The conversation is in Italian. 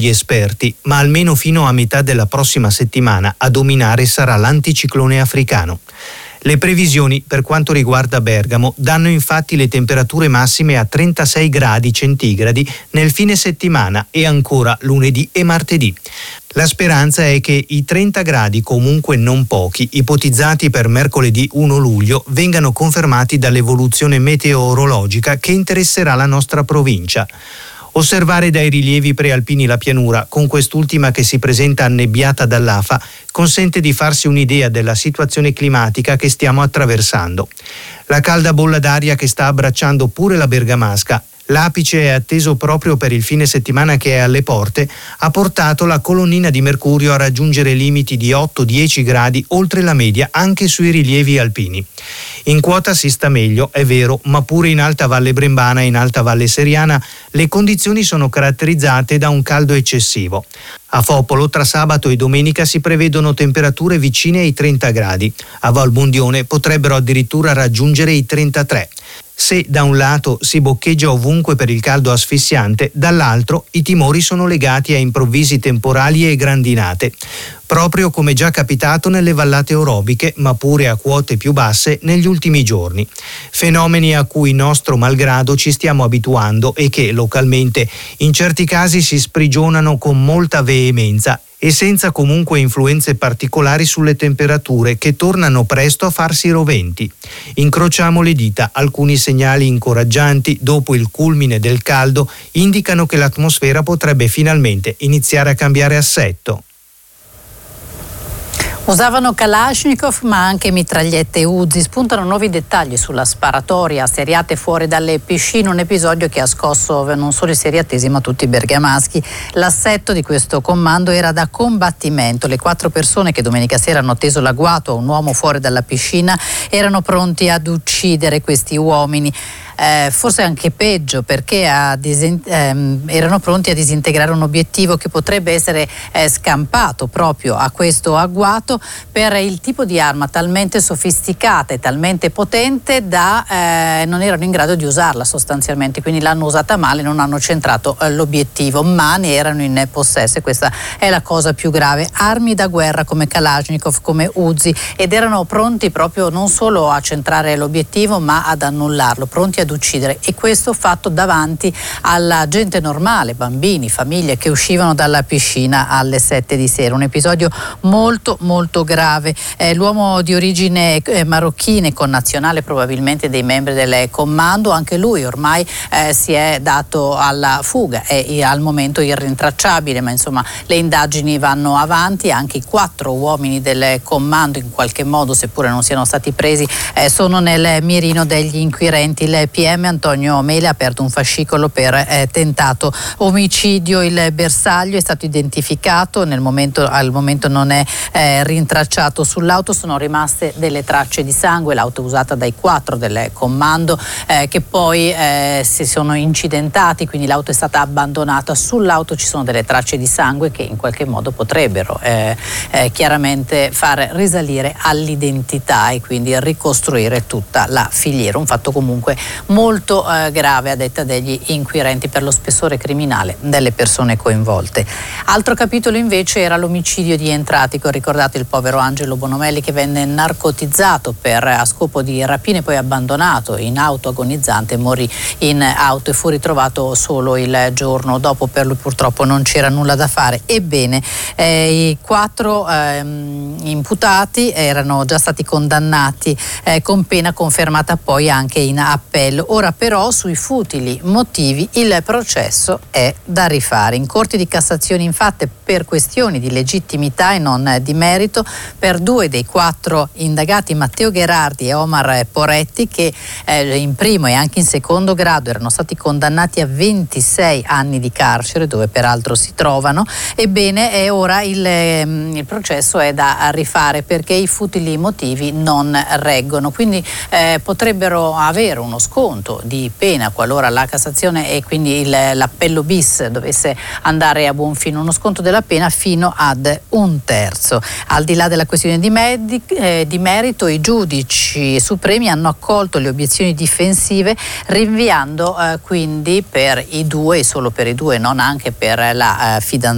gli esperti, ma almeno fino a metà della prossima settimana a dominare sarà l'anticiclone africano. Le previsioni per quanto riguarda Bergamo danno infatti le temperature massime a 36 gradi centigradi nel fine settimana e ancora lunedì e martedì. La speranza è che i 30 gradi, comunque non pochi, ipotizzati per mercoledì 1 luglio, vengano confermati dall'evoluzione meteorologica che interesserà la nostra provincia. Osservare dai rilievi prealpini la pianura, con quest'ultima che si presenta annebbiata dall'afa, consente di farsi un'idea della situazione climatica che stiamo attraversando. La calda bolla d'aria che sta abbracciando pure la Bergamasca, l'apice è atteso proprio per il fine settimana che è alle porte, ha portato la colonnina di mercurio a raggiungere limiti di 8-10 gradi oltre la media anche sui rilievi alpini. In quota si sta meglio, è vero, ma pure in Alta Valle Brembana e in Alta Valle Seriana le condizioni sono caratterizzate da un caldo eccessivo. A Fopolo tra sabato e domenica si prevedono temperature vicine ai 30 gradi. A Valbondione potrebbero addirittura raggiungere i 33. Se da un lato si boccheggia ovunque per il caldo asfissiante, dall'altro i timori sono legati a improvvisi temporali e grandinate, proprio come già capitato nelle vallate orobiche, ma pure a quote più basse negli ultimi giorni. Fenomeni a cui nostro malgrado ci stiamo abituando e che localmente in certi casi si sprigionano con molta veemenza e senza comunque influenze particolari sulle temperature che tornano presto a farsi roventi. Incrociamo le dita, alcuni segnali incoraggianti dopo il culmine del caldo indicano che l'atmosfera potrebbe finalmente iniziare a cambiare assetto. Usavano Kalashnikov ma anche mitragliette Uzi. Spuntano nuovi dettagli sulla sparatoria seriate fuori dalle piscine, un episodio che ha scosso non solo i seriatesi ma tutti i bergamaschi. L'assetto di questo comando era da combattimento. Le 4 persone che domenica sera hanno teso l'agguato a un uomo fuori dalla piscina erano pronti ad uccidere questi uomini. Forse anche peggio, perché erano pronti a disintegrare un obiettivo che potrebbe essere scampato proprio a questo agguato per il tipo di arma talmente sofisticata e talmente potente da non erano in grado di usarla sostanzialmente, quindi l'hanno usata male, non hanno centrato l'obiettivo, ma ne erano in possesso e questa è la cosa più grave. Armi da guerra come Kalashnikov, come Uzi, ed erano pronti proprio non solo a centrare l'obiettivo ma ad annullarlo, pronti ad uccidere, e questo fatto davanti alla gente normale, bambini, famiglie che uscivano dalla piscina alle 7 di sera. Un episodio molto molto grave. L'uomo di origine marocchina, connazionale probabilmente dei membri del comando, anche lui ormai si è dato alla fuga, è al momento irrintracciabile, ma insomma le indagini vanno avanti. Anche i 4 uomini del comando in qualche modo, seppure non siano stati presi, sono nel mirino degli inquirenti. Il PM Antonio Mele ha aperto un fascicolo per tentato omicidio. Il bersaglio è stato identificato, al momento non è rintracciato. Sull'auto sono rimaste delle tracce di sangue, l'auto usata dai 4 del comando che poi si sono incidentati, quindi l'auto è stata abbandonata. Sull'auto ci sono delle tracce di sangue che in qualche modo potrebbero chiaramente far risalire all'identità e quindi ricostruire tutta la filiera. Un fatto comunque molto grave a detta degli inquirenti per lo spessore criminale delle persone coinvolte. Altro capitolo invece era l'omicidio di Entratico. Ricordate il povero Angelo Bonomelli che venne narcotizzato a scopo di rapina e poi abbandonato in auto agonizzante, morì in auto e fu ritrovato solo il giorno dopo. Per lui purtroppo non c'era nulla da fare. Ebbene, i 4 imputati erano già stati condannati con pena confermata poi anche in appello. Ora però sui futili motivi il processo è da rifare. In Corte di Cassazione infatti per questioni di legittimità e non di merito per 2 dei 4 indagati, Matteo Gherardi e Omar Poretti, che in primo e anche in secondo grado erano stati condannati a 26 anni di carcere, dove peraltro si trovano. Ebbene, ora il processo è da rifare perché i futili motivi non reggono, quindi potrebbero avere uno sconto di pena qualora la Cassazione e quindi l'appello bis dovesse andare a buon fine, uno sconto della pena fino ad 1/3. Al di là della questione di merito, i giudici supremi hanno accolto le obiezioni difensive, rinviando quindi per i 2, e solo per i 2, non anche per la fidanzata,